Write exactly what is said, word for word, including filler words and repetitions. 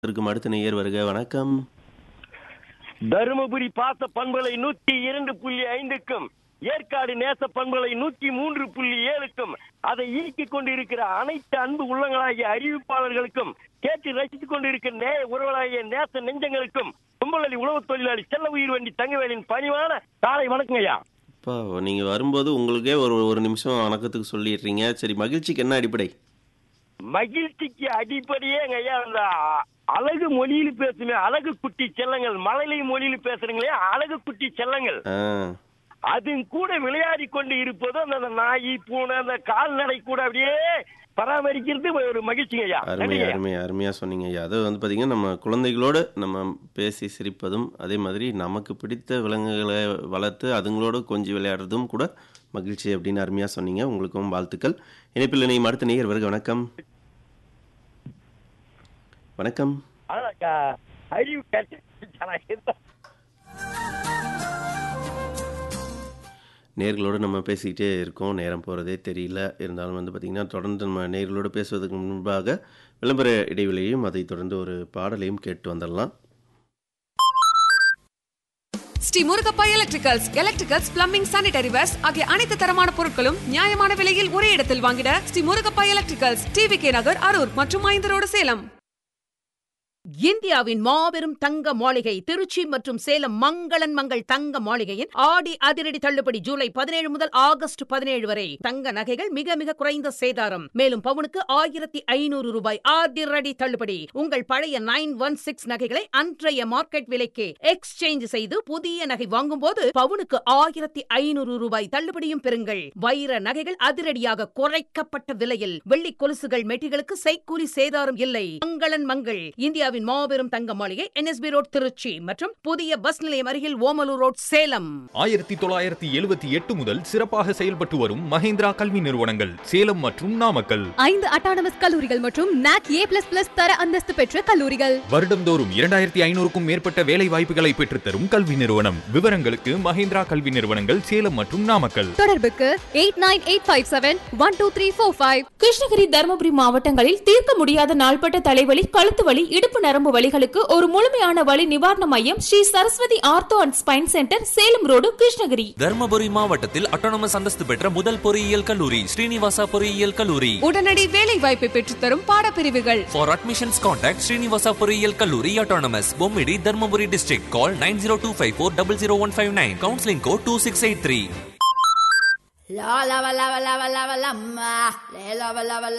இருக்கும் அடுத்த நேயர் வருக. வணக்கம். தருமபுரி பாச பண்பலை நூத்தி இரண்டு புள்ளி ஐந்துக்கும் ஏற்காடு நேச பண்பலை நூத்தி மூன்று புள்ளி ஏழுக்கும் அதை ஈக்கிக் கொண்டிருக்கிற அனைத்து அன்பு உள்ளங்களாகிய அறிவிப்பாளர்களுக்கும் கேட்டு ரசித்துக் கொண்டிருக்கிற நே உறவலாகிய நேச நெஞ்சங்களுக்கும் கும்பலி உழவு தொழிலாளி செல்ல உயிர் வண்டி தங்கவேலின் பணிவான காலை வணக்கங்க ஐயா. இப்போ நீங்க வரும்போது உங்களுக்கே ஒரு ஒரு நிமிஷம் வணக்கத்துக்கு சொல்லிடுறீங்க. சரி, மகிழ்ச்சிக்கு என்ன அடிப்படை? மகிழ்ச்சிக்கு அடிப்படையே எங்க ஐயா அந்த அழகு மொழியில் பேசுமே அழகு குட்டி செல்லங்கள், மழலை மொழியில் பேசுறீங்களே அழகு குட்டி செல்லங்கள், அது கூட விளையாடி கொண்டு இருப்பது அந்த நாய் பூனை அந்த கால்நடை கூட அப்படியே பராமரிக்கிறது ஒரு மகிழ்ச்சிங்க ஐயா. அருமையா அருமையா அருமையா சொன்னீங்க ஐயா. அது வந்து பாத்தீங்கன்னா நம்ம குழந்தைகளோடு நம்ம பேசி சிரிப்பதும், அதே மாதிரி நமக்கு பிடித்த விலங்குகளை வளர்த்து அதுங்களோடு கொஞ்சம் விளையாடுறதும் கூட மகிழ்ச்சி அப்படின்னு அருமையா சொன்னீங்க. உங்களுக்கும் வாழ்த்துக்கள். இணைப்பில் நீ அடுத்த நேயர் வருக. வணக்கம். வணக்கம். நேர்களோடு நம்ம பேசிக்கிட்டே இருக்கோம், நேரம் போகிறதே தெரியல. இருந்தாலும் வந்து பார்த்திங்கன்னா தொடர்ந்து நம்ம நேர்களோடு பேசுவதற்கு முன்பாக விளம்பர இடைவெளியையும் அதை தொடர்ந்து ஒரு பாடலையும் கேட்டு வந்துடலாம். Sri Murugappa electricals, electricals, plumbing, sanitary verse ஆகிய அனைத்து தரமான பொருட்களும் நியாயமான விலையில் ஒரே இடத்தில் வாங்கிட Sri Murugappa electricals, TV K நகர், அரூர் மற்றும் ஐந்து ரோடு, சேலம். இந்தியாவின் மாபெரும் தங்க மாளிகை திருச்சி மற்றும் சேலம் மங்களன் மங்கள் தங்க மாளிகையின் ஆடி அதிரடி தள்ளுபடி ஜூலை பதினேழு முதல் ஆகஸ்ட் பதினேழு வரை. தங்க நகைகள் மிக மிக குறைந்த சேதாரம். மேலும் பவுனுக்கு ஆயிரத்தி ஐநூறு ரூபாய் அதிரடி தள்ளுபடி. உங்கள் பழைய நைன் ஒன் சிக்ஸ் நகைகளை அன்றைய மார்க்கெட் விலைக்கு எக்ஸ்சேஞ்ச் செய்து புதிய நகை வாங்கும் போது பவுனுக்கு ஆயிரத்தி ஐநூறு ரூபாய் தள்ளுபடியும் பெறுங்கள். வைர நகைகள் அதிரடியாக குறைக்கப்பட்ட விலையில். வெள்ளி கொலுசுகள் மெட்டிகளுக்கு செய்கூலி சேதாரம் இல்லை. மங்களன் மங்கள் இந்தியா மாபெரும் தங்க மாளிகை, என்எஸ்பி ரோட் திருச்சி மற்றும் புதிய பஸ் நிலையம் அருகில் ஓமலூர் ரோட் சேலம். ஆயிரத்தி தொள்ளாயிரத்தி எழுபத்தி எட்டு முதல் சிறப்பாக செயல்பட்டு வரும் மஹேந்திரா கல்வி நிறுவனங்கள் சேலம் மற்றும் நாமக்கல். ஐந்து அட்டானமஸ் கல்லூரிகள் மற்றும் நாக் ஏ பிளஸ் பிளஸ் தர அந்தஸ்து பெற்ற கல்லூரிகள். வருடந்தோறும் இரண்டாயிரத்தி ஐநூறுக்கும் மேற்பட்ட வேலை வாய்ப்புகளை பெற்றுத்தரும் கல்வி நிறுவனம். விவரங்களுக்கு மஹேந்திரா கல்வி நிறுவனங்கள் சேலம் மற்றும் நாமக்கல். தொடர்புக்கு eight nine eight five seven one two three four five. Krishnagiri, Dharmapuri மாவட்டங்களில் தீர்க்க முடியாத நாள்பட்ட தலைவலி, கழுத்து வலி, இடுப்பு நரம்பு வலிகளுக்கு ஒரு முழுமையான வலி நிவாரண மையம் Sri Saraswati ortho and spine centre, Salem road, Krishnagiri. Dharmapuri மாவட்டத்தில் அட்டானமஸ் அந்தஸ்து பெற்ற முதல் பொறியியல் கல்லூரி ஸ்ரீனிவாசா பொறியியல் கல்லூரி. உடனடி வேலை வாய்ப்பை பெற்றுத்தரும் பாடப்பிரிவுகள். ஃபார் அட்மிஷன்ஸ் கான்டாக்ட் ஸ்ரீனிவாசா பொறியியல் கல்லூரி, autonomous, Bommidi, Dharmapuri district. Call nine zero two five four double zero one five nine. Counselling code two six eight three.